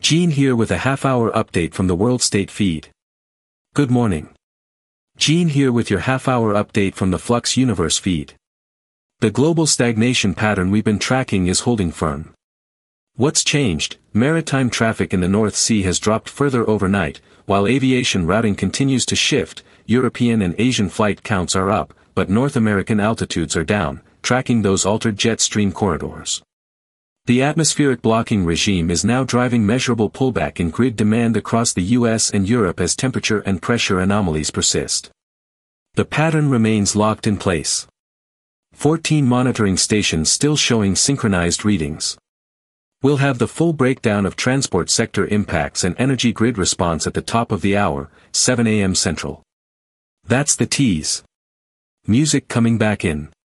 Gene here with a half-hour update from the World State feed. Good morning. Gene here with your half-hour update from the Flux Universe feed. The global stagnation pattern we've been tracking is holding firm. What's changed? Maritime traffic in the North Sea has dropped further overnight, while aviation routing continues to shift. European and Asian flight counts are up, but North American altitudes are down, tracking those altered jet stream corridors. The atmospheric blocking regime is now driving measurable pullback in grid demand across the US and Europe as temperature and pressure anomalies persist. The pattern remains locked in place. 14 monitoring stations still showing synchronized readings. We'll have the full breakdown of transport sector impacts and energy grid response at the top of the hour, 7 a.m. Central. That's the tease. Music coming back in.